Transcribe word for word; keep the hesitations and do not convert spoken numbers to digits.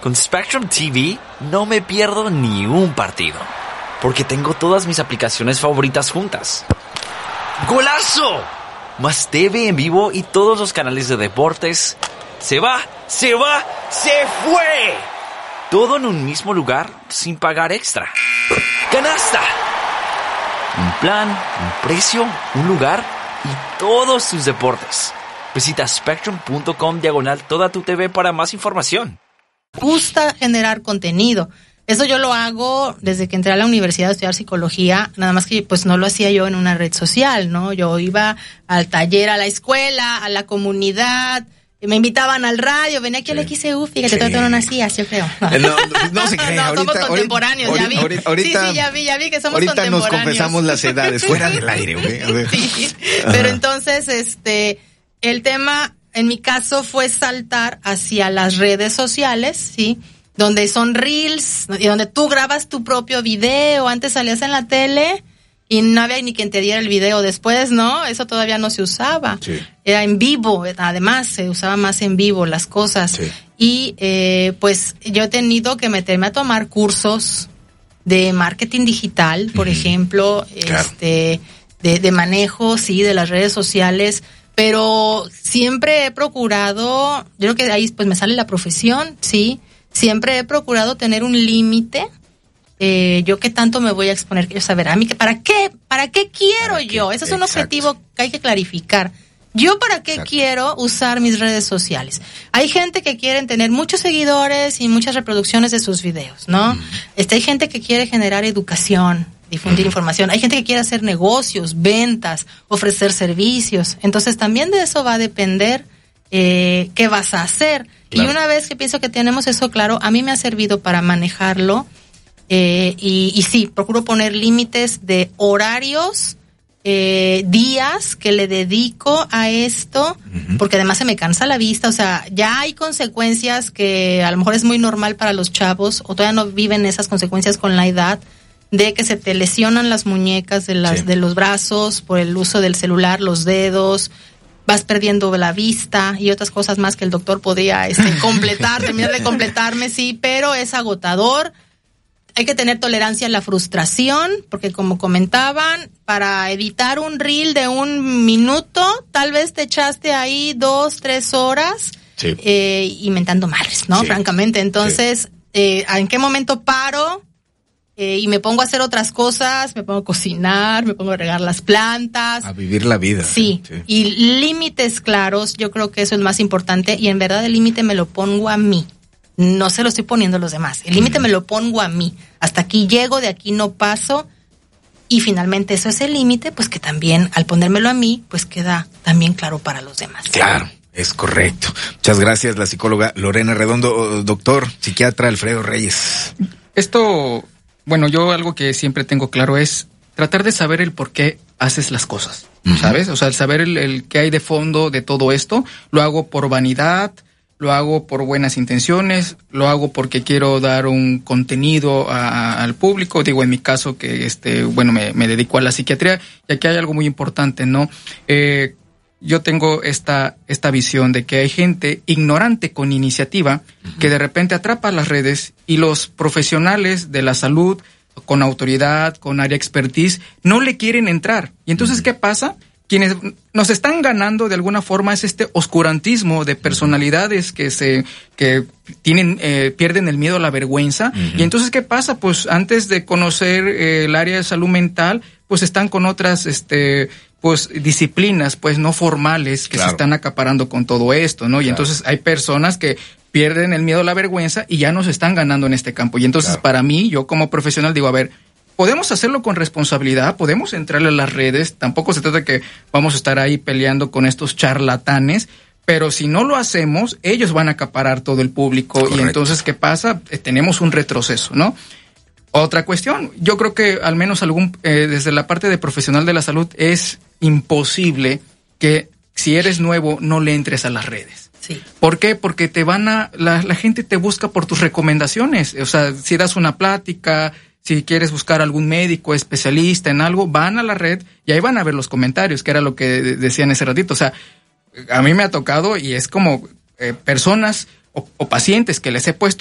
Con Spectrum T V no me pierdo ni un partido, porque tengo todas mis aplicaciones favoritas juntas. ¡Golazo! Más T V en vivo y todos los canales de deportes. ¡Se va! ¡Se va! ¡Se fue! Todo en un mismo lugar sin pagar extra. ¡Canasta! Un plan, un precio, un lugar y todos tus deportes. Visita spectrum.com diagonal toda tu T V para más información. Gusta generar contenido. Eso yo lo hago desde que entré a la universidad a estudiar psicología, nada más que pues no lo hacía yo en una red social, ¿no? Yo iba al taller, a la escuela, a la comunidad, me invitaban al radio, venía aquí sí. al X E U, fíjate, sí. todavía no nací, así feo. No, no, no se cree, no, ahorita, somos contemporáneos, ahorita, ya vi. Ahorita, ahorita, sí, sí, ya vi, ya vi que somos ahorita contemporáneos. Ahorita nos confesamos las edades, fuera del aire, güey. Sí, pero entonces, este, el tema... En mi caso fue saltar hacia las redes sociales, ¿sí? Donde son reels, y donde tú grabas tu propio video. Antes salías en la tele y no había ni quien te diera el video. Después, ¿no? Eso todavía no se usaba. Sí. Era en vivo, además se usaba más en vivo las cosas. Sí. Y eh, pues yo he tenido que meterme a tomar cursos de marketing digital, por uh-huh. ejemplo, claro. este, de, de manejo, sí, de las redes sociales. Pero siempre he procurado, yo creo que ahí pues me sale la profesión, sí, siempre he procurado tener un límite. Eh, yo qué tanto me voy a exponer, quiero saber, a mí que para qué, para qué quiero ¿Para yo, qué? Ese es un Exacto. objetivo que hay que clarificar. Yo para qué Exacto. quiero usar mis redes sociales. Hay gente que quiere tener muchos seguidores y muchas reproducciones de sus videos, ¿no? Mm. Este, hay gente que quiere generar educación, difundir uh-huh. información. Hay gente que quiere hacer negocios, ventas, ofrecer servicios. Entonces también de eso va a depender eh, qué vas a hacer. Claro. Y una vez que pienso que tenemos eso claro, a mí me ha servido para manejarlo. Eh, y, y sí, procuro poner límites de horarios, eh, días que le dedico a esto, uh-huh. porque además se me cansa la vista. O sea, ya hay consecuencias que a lo mejor es muy normal para los chavos, o todavía no viven esas consecuencias con la edad, de que se te lesionan las muñecas de las sí. de los brazos por el uso del celular, los dedos, vas perdiendo la vista y otras cosas más que el doctor podía este, completar, terminar de completarme, sí, pero es agotador. Hay que tener tolerancia a la frustración, porque como comentaban, para editar un reel de un minuto, tal vez te echaste ahí dos, tres horas sí. eh, inventando madres, ¿no? Sí. Francamente, entonces, sí. eh, ¿en qué momento paro? Eh, y me pongo a hacer otras cosas, me pongo a cocinar, me pongo a regar las plantas. A vivir la vida. Sí, sí. Y límites claros, yo creo que eso es más importante, y en verdad el límite me lo pongo a mí. No se lo estoy poniendo a los demás. El límite mm. me lo pongo a mí. Hasta aquí llego, de aquí no paso. Y finalmente eso es el límite, pues que también al ponérmelo a mí, pues queda también claro para los demás. Claro. Es correcto. Muchas gracias, la psicóloga Lorena Redondo. Doctor, psiquiatra Alfredo Reyes. Esto... Bueno, yo algo que siempre tengo claro es tratar de saber el por qué haces las cosas, uh-huh. ¿sabes? O sea, el saber el, el qué hay de fondo de todo esto. Lo hago por vanidad, lo hago por buenas intenciones, lo hago porque quiero dar un contenido a, a, al público. Digo, en mi caso que, este, bueno, me, me dedico a la psiquiatría, y aquí hay algo muy importante, ¿no? Eh, yo tengo esta esta visión de que hay gente ignorante con iniciativa uh-huh. que de repente atrapa las redes, y los profesionales de la salud con autoridad, con área expertise, no le quieren entrar. Y entonces, uh-huh. ¿qué pasa? Quienes nos están ganando de alguna forma es este oscurantismo de personalidades que se que tienen eh, pierden el miedo a la vergüenza. Uh-huh. Y entonces, ¿qué pasa? Pues antes de conocer eh, el área de salud mental, pues están con otras este pues disciplinas pues no formales que claro. se están acaparando con todo esto, ¿no? Y claro. entonces hay personas que pierden el miedo a la vergüenza y ya nos están ganando en este campo. Y entonces claro. para mí, yo como profesional digo, a ver, podemos hacerlo con responsabilidad, podemos entrarle a las redes, tampoco se trata de que vamos a estar ahí peleando con estos charlatanes, pero si no lo hacemos, ellos van a acaparar todo el público. Correcto. Y entonces, ¿qué pasa? Eh, tenemos un retroceso, ¿no? Otra cuestión, yo creo que al menos algún eh, desde la parte de profesional de la salud es imposible que si eres nuevo no le entres a las redes. Sí. ¿Por qué? Porque te van a la, la gente te busca por tus recomendaciones. O sea, si das una plática, si quieres buscar algún médico especialista en algo, van a la red y ahí van a ver los comentarios, que era lo que decían ese ratito. O sea, a mí me ha tocado y es como eh, personas o, o pacientes que les he puesto